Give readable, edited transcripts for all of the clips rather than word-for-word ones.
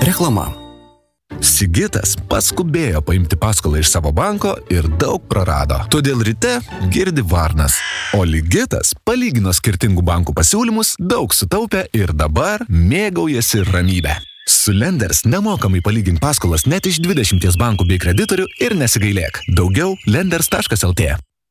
Reklama. Sigitas paskubėjo paimti paskolą iš savo banko ir daug prarado. Todėl ryte girdi varnas. O Ligitas palygino skirtingų bankų pasiūlymus, daug sutaupė ir dabar mėgaujasi ramybę. Su Lenders nemokamai palygink paskolas net iš 20 bankų bei kreditorių ir nesigailėk. Daugiau lenders.lt.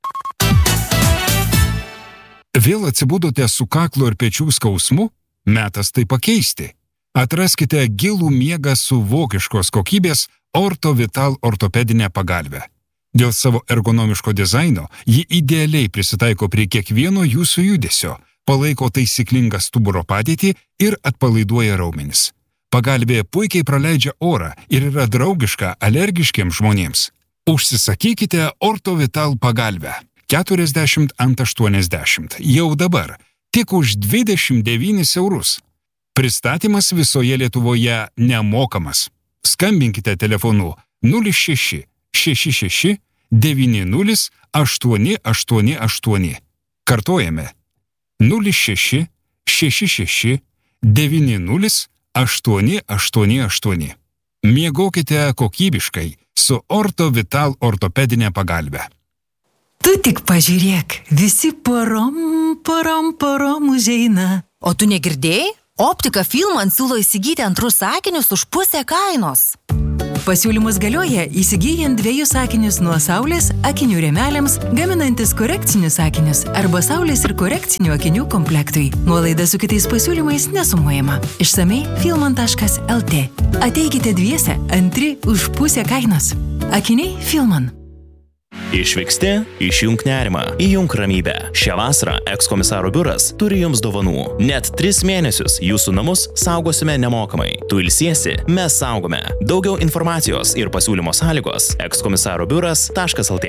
Vėl atsibudote su kaklo ir pečių skausmu? Metas tai pakeisti. Atraskite gilų miegą su vokiškos kokybės Orto Vital ortopedinę pagalvę. Dėl savo ergonomiško dizaino ji idealiai prisitaiko prie kiekvieno jūsų judesio, palaiko taisyklingą stuburo padėtį ir atpalaiduoja raumenis. Pagalvė puikiai praleidžia orą ir yra draugiška alergiškiems žmonėms. Užsisakykite Orto Vital pagalvę 40 ant 80 jau dabar, tik už 29 eurus. Pristatymas visoje Lietuvoje nemokamas. Skambinkite telefonu 06 66 90 888. Kartojame 06 66 90 888. Miegokite kokybiškai su Orto Vital ortopedinė pagalvė. Tu tik pažiūrėk, visi porom užeina. O tu negirdėjai? Optika Filman siūlo įsigyti antrus akinius už pusę kainos. Pasiūlymus galioja įsigyjant 2 akinius nuo saulės akinių rėmeliams, gaminantis korekcinius akinius arba saulės ir korekcinių akinių komplektui. Nuolaida su kitais pasiūlymais nesumuojama. Išsamei filman.lt. Ateikite dviese, antri už pusę kainos. Akiniai Filman. Išvyksti, išjunk nerimą, įjunk ramybę. Šią vasarą ekskomisaro biuras turi jums dovanų. Net 3 mėnesius jūsų namus saugosime nemokamai. Tu ilsiesi, mes saugome. Daugiau informacijos ir pasiūlymo sąlygos ekskomisarobiuras.lt.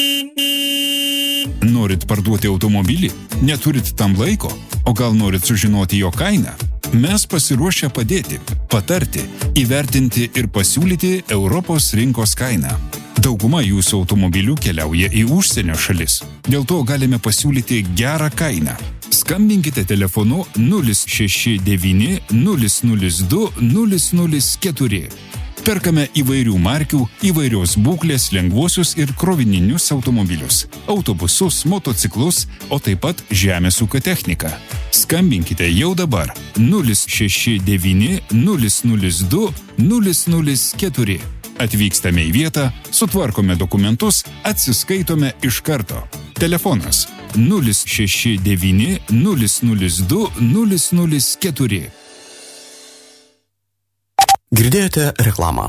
Norit parduoti automobilį? Neturit tam laiko? O gal norit sužinoti jo kainą? Mes pasiruošę padėti, patarti, įvertinti ir pasiūlyti Europos rinkos kainą. Dauguma jūsų automobilių keliauja į užsienio šalis. Dėl to galime pasiūlyti gerą kainą. Skambinkite telefonu 069 002 004. Perkame įvairių markių, įvairios būklės lengvuosius ir krovininius automobilius, autobusus, motociklus, o taip pat žemės ūkio techniką. Skambinkite jau dabar 069 002 004. Atvykstame į vietą, sutvarkome dokumentus, atsiskaitome iš karto. Telefonas 069 002 004. Girdėjote reklamą.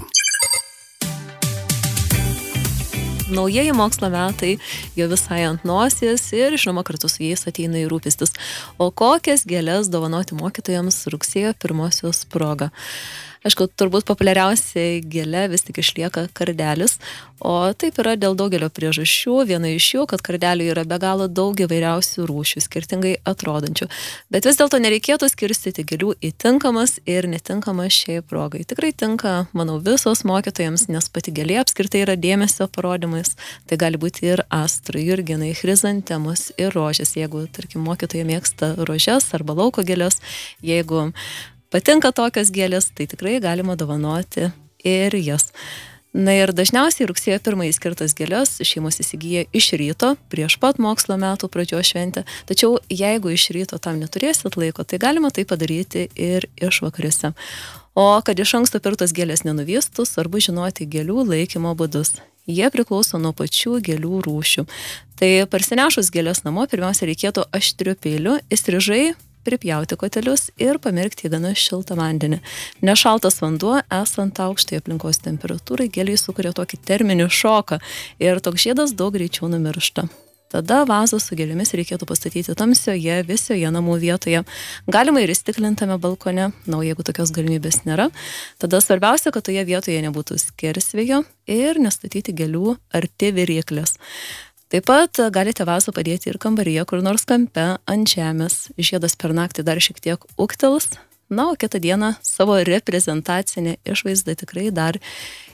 Naujieji mokslo metai jau visai ant nosies ir, žinoma, kartu su jais ateina ir rūpestis. O kokias gėles dovanoti mokytojams rugsėjo 1 proga? Aišku, turbūt populiariausia gėlė vis tik išlieka kardelis, o taip yra dėl daugelio priežasčių. Viena iš jų, kad kardelių yra be galo daug įvairiausių rūšių, skirtingai atrodančių. Bet vis dėlto nereikėtų skirstyti gėlių į tinkamas ir netinkamas šiai progai. Tikrai tinka, manau, visos mokytojams, nes pati gėlė apskritai yra dėmesio parodymas. Tai gali būti ir astrai, jurginai, chrizantemos ir rožės. Jeigu, tarkim, mokytoja mėgsta rožes arba lauko gėlės, jeigu patinka tokios gėlės, tai tikrai galima dovanoti ir jas. Na ir dažniausiai rugsėjo 1 skirtas gėlės šeimos įsigyja iš ryto, prieš pat mokslo metų pradžios šventę. Tačiau jeigu iš ryto tam neturėsit laiko, tai galima tai padaryti ir išvakarėse. O kad iš anksto pirktos gėlės nenuvystų, svarbu žinoti gėlių laikymo būdus. Jie priklauso nuo pačių gėlių rūšių. Tai parsinešus gėlės namo, pirmiausia reikėtų aštriu peiliu įstrižai pripjauti kotelius ir pamirkti į gana šiltą vandenį. Nešaltas vanduo, esant aukštai aplinkos temperatūrai, gėliai sukuria tokį terminį šoką ir toks žiedas daug greičiau numiršta. Tada vazą su gėlėmis reikėtų pastatyti tamsioje, visoje namų vietoje. Galima ir įstiklintame balkone, na, jeigu tokios galimybės nėra. Tada svarbiausia, kad toje vietoje nebūtų skersvėjo ir nestatyti gėlių arti viryklės. Taip pat galite vazą padėti ir kambaryje, kur nors kampe, ant žemės. Žiedas per naktį dar šiek tiek uktels, na, o kitą dieną savo reprezentacinę išvaizdą tikrai dar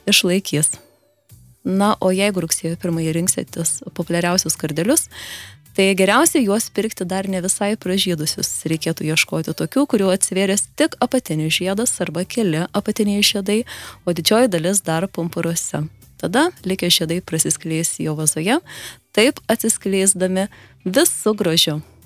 išlaikys. Na, o jeigu rugsėjo 1 rinksitės populiariausius kardelius, Tai geriausia juos pirkti dar ne visai pražydusius. Reikėtų ieškoti tokių, kurių atsivėręs tik apatinis žiedas arba keli apatiniai žiedai, o didžioji dalis dar pumpuruose. Tada likę žiedai prasiskleis jo vazoje, taip atsiskleisdami visu grožiu.